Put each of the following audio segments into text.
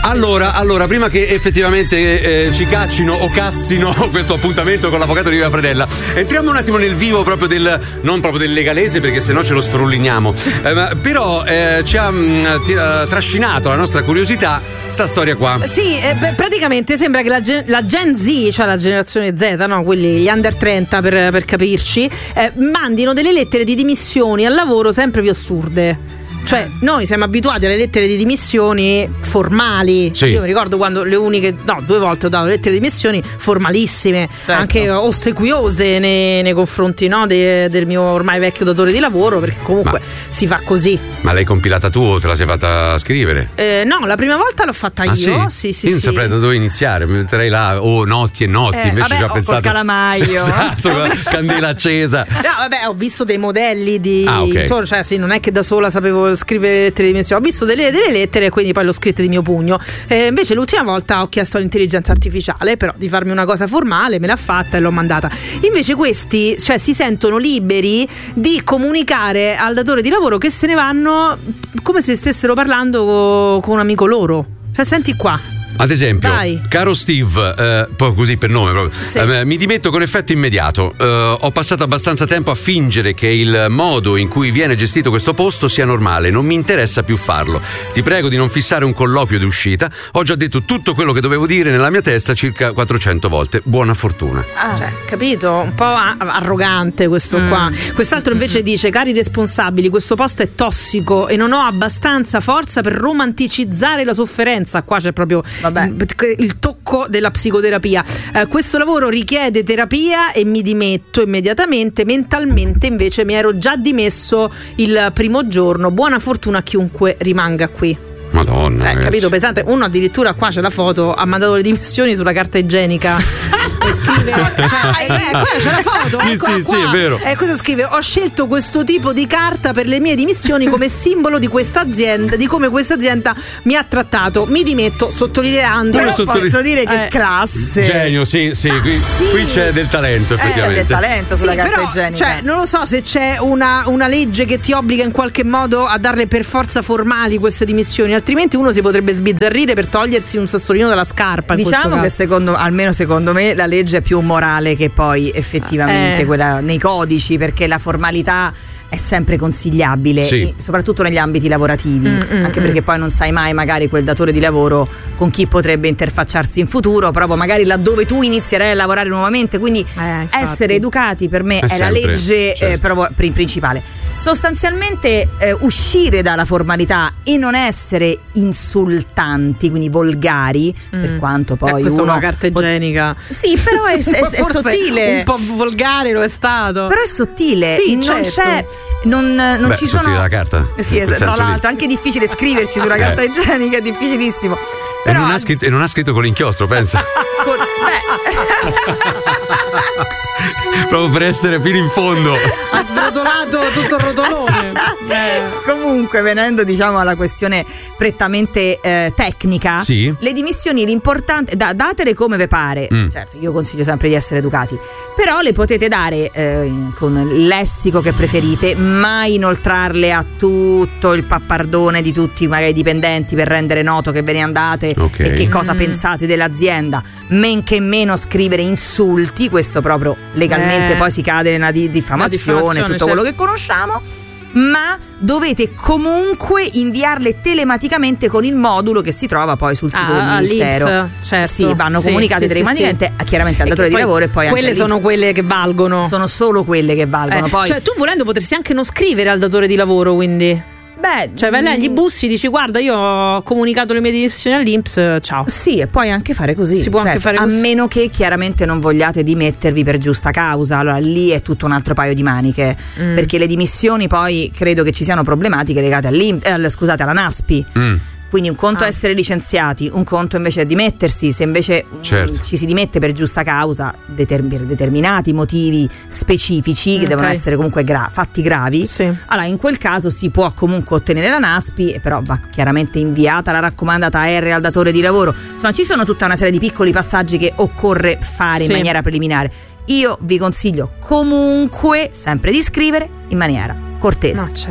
Allora, prima che effettivamente ci caccino o cassino questo appuntamento con l'avvocato di Viva Fredella, entriamo un attimo nel vivo proprio non proprio del legalese, perché sennò ce lo sfrulliniamo. Però ci ha trascinato la nostra curiosità sta storia qua. Sì, praticamente sembra che la Gen Z, cioè la generazione Z, no, quelli gli under 30 per capirci, mandino delle lettere di dimissioni al lavoro sempre più assurde. Cioè, noi siamo abituati alle lettere di dimissioni formali. Sì. Io mi ricordo quando 2 volte ho dato lettere di dimissioni formalissime, certo, anche ossequiose nei confronti, no, del mio ormai vecchio datore di lavoro, perché comunque si fa così. Ma l'hai compilata tu o te la sei fatta scrivere? No, la prima volta l'ho fatta io. Sì. Io non saprei da dove iniziare, mi metterei là notti e notti, invece ci ho pensato col calamaio. Esatto, con la candela accesa. No, vabbè, ho visto dei modelli di okay. Cioè, sì, non è che da sola sapevo scrivere lettere di dimissioni, ho visto delle lettere e quindi poi l'ho scritte di mio pugno. Invece l'ultima volta ho chiesto all'intelligenza artificiale però di farmi una cosa formale, me l'ha fatta e l'ho mandata. Invece questi, cioè, si sentono liberi di comunicare al datore di lavoro che se ne vanno come se stessero parlando con un amico loro. Cioè, senti qua. Ad esempio, Vai. Caro Steve, poi così per nome proprio, sì. Mi dimetto con effetto immediato. Ho passato abbastanza tempo a fingere che il modo in cui viene gestito questo posto sia normale, non mi interessa più farlo. Ti prego di non fissare un colloquio di uscita. Ho già detto tutto quello che dovevo dire nella mia testa circa 400 volte. Buona fortuna. Cioè, capito? Un po' arrogante questo qua. Quest'altro invece dice: cari responsabili, questo posto è tossico e non ho abbastanza forza per romanticizzare la sofferenza. Qua c'è proprio il tocco della psicoterapia. Questo lavoro richiede terapia e mi dimetto immediatamente. Mentalmente invece mi ero già dimesso il primo giorno. Buona fortuna a chiunque rimanga qui. Madonna, capito, pesante. Uno addirittura qua c'è la foto, ha mandato le dimissioni sulla carta igienica e scrive, qua c'è la foto, sì, è vero. E questo scrive: ho scelto questo tipo di carta per le mie dimissioni come simbolo di questa azienda, di come questa azienda mi ha trattato, mi dimetto, sottolineando. Però posso dire che classe, genio, sì, qui c'è del talento, effettivamente. C'è del talento sulla carta igienica. Cioè, non lo so se c'è una legge che ti obbliga in qualche modo a darle per forza formali queste dimissioni, altrimenti uno si potrebbe sbizzarrire per togliersi un sassolino dalla scarpa. Diciamo che almeno secondo me la legge è più morale che poi effettivamente quella nei codici, perché la formalità è sempre consigliabile, soprattutto negli ambiti lavorativi, anche perché poi non sai mai magari quel datore di lavoro con chi potrebbe interfacciarsi in futuro, proprio magari laddove tu inizierai a lavorare nuovamente, quindi essere educati per me è la legge proprio principale. Sostanzialmente uscire dalla formalità e non essere insultanti, quindi volgari, per quanto poi questa uno è una carta igienica. Sì, però è sottile. Un po' volgare lo è stato. Però è sottile, sì, non certo. c'è. Non ci sono la carta. Sì, tra l'altro, anche difficile scriverci sulla carta igienica, è difficilissimo. Però e non ha scritto con l'inchiostro, pensa. Proprio per essere fino in fondo. Ha srotolato tutto il rotolone. Comunque, venendo diciamo alla questione prettamente tecnica, le dimissioni l'importante datele come ve pare. Certo, io consiglio sempre di essere educati, però le potete dare con il lessico che preferite, mai inoltrarle a tutto il pappardone di tutti magari i dipendenti per rendere noto che ve ne andate e che cosa pensate dell'azienda, men che meno scrivere insulti, questo proprio legalmente poi si cade nella diffamazione, tutto quello che conosciamo. Ma dovete comunque inviarle telematicamente con il modulo che si trova poi sul sito del Ministero. Certo. Sì, vanno comunicate telematicamente chiaramente al datore di lavoro e poi quelle anche sono quelle che valgono. Sono solo quelle che valgono. Poi, cioè, tu volendo potresti anche non scrivere al datore di lavoro, quindi. Cioè vai là, gli bussi, dici: guarda, io ho comunicato le mie dimissioni all'INPS, ciao. Sì, e poi anche fare così. Si può anche fare così. A meno che chiaramente non vogliate dimettervi per giusta causa, allora lì è tutto un altro paio di maniche, perché le dimissioni poi credo che ci siano problematiche legate alla NASPI. Quindi un conto è essere licenziati, un conto invece è dimettersi. Se invece ci si dimette per giusta causa, per determinati motivi specifici che devono essere comunque fatti gravi, allora in quel caso si può comunque ottenere la NASPI, però va chiaramente inviata la raccomandata R al datore di lavoro. Insomma, ci sono tutta una serie di piccoli passaggi che occorre fare in maniera preliminare. Io vi consiglio comunque sempre di scrivere in maniera cortese. Ma certo.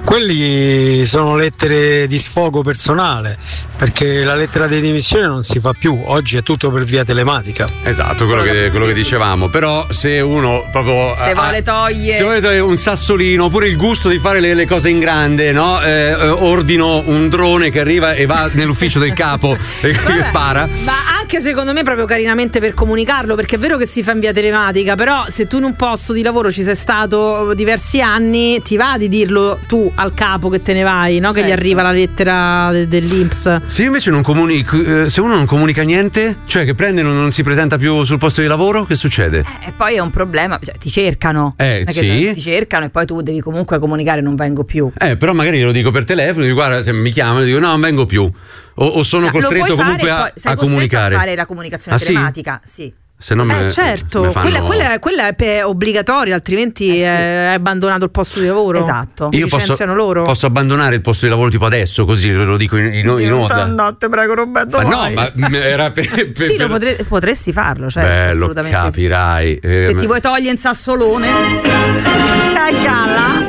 Quelli sono lettere di sfogo personale, perché la lettera di dimissione non si fa più, oggi è tutto per via telematica. Esatto, quello che dicevamo. Però se uno proprio se vuole togliere un sassolino, oppure il gusto di fare le cose in grande, no? Ordino un drone che arriva e va nell'ufficio del capo e che spara. Ma anche secondo me proprio carinamente per comunicarlo, perché è vero che si fa in via telematica, però se tu in un posto di lavoro ci sei stato diversi anni, ti va di dirlo tu al capo che te ne vai, no? Certo. Che gli arriva la lettera dell'INPS. Se invece non comunichi, se uno non comunica niente, cioè che prende e non si presenta più sul posto di lavoro, che succede? E poi è un problema, cioè, ti cercano. Sì. Ti cercano e poi tu devi comunque comunicare, non vengo più. Però magari lo dico per telefono, dico, guarda, se mi chiamano, dico no, non vengo più. O sono costretto comunque a comunicare. A fare la comunicazione telematica, sì. Se no certo, quella è obbligatoria, altrimenti è abbandonato il posto di lavoro. Esatto. Io posso abbandonare il posto di lavoro tipo adesso, così lo dico in onda. No, te prego Roberto. Ma era sì, potresti farlo, certo. Bello, assolutamente. Capirai. Se ti vuoi togliere in sassolone, calla.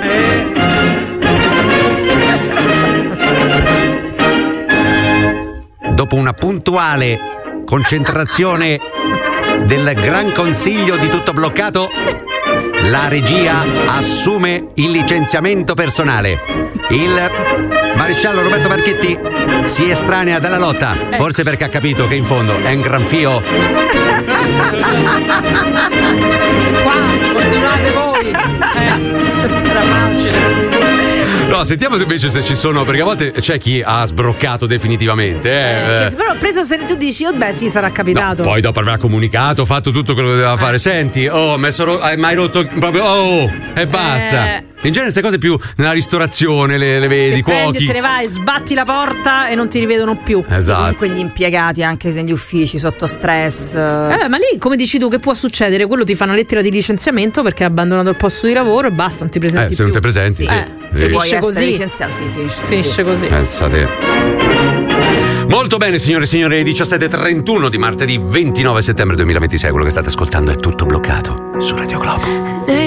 Dopo una puntuale concentrazione del Gran Consiglio di Tutto Bloccato, la regia assume il licenziamento personale. Il maresciallo Roberto Marchetti si estranea dalla lotta, forse perché ha capito che in fondo è un gran fio. Qua continuate voi. Era facile. No, sentiamo invece se ci sono, perché a volte c'è chi ha sbroccato definitivamente. Però preso se tu dici, sì, sarà capitato. No, poi dopo aver comunicato, fatto tutto quello che doveva fare. Senti, hai mai rotto proprio, e basta. In genere queste cose più nella ristorazione le vedi, cuochi. Te ne vai, sbatti la porta e non ti rivedono più. Esatto. Comunque gli impiegati anche negli uffici sotto stress. Ma lì, come dici tu, che può succedere? Quello ti fa una lettera di licenziamento perché ha abbandonato il posto di lavoro e basta, non ti presenti più. Se non ti presenti, se vuoi essere così. Licenziato, finisce così. Pensate. Molto bene, signore e signori, 17:31 di martedì 29 settembre 2026. Quello che state ascoltando è Tutto Bloccato su Radio Globo.